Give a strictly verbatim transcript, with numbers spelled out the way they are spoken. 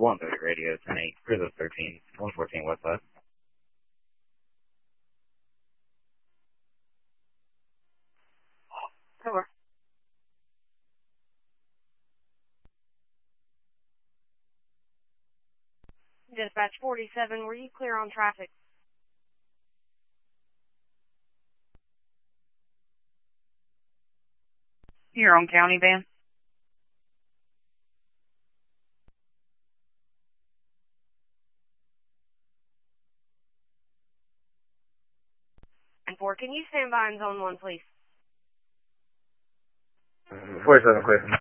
one thirty radio, ten eight, Grizzly thirteen, one fourteen West Side. Over. Dispatch forty-seven, were you clear on traffic? You're on county van. And four, can you stand by in zone one, please? forty-seven, clear.